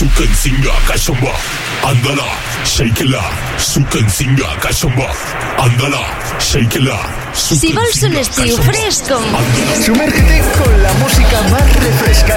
sukan singa cachomba. Andala, shake-la, sukan singa cachomba. Andala, shake-la. Si vols un estiu fresc com... Sumérgete con la música más refrescante.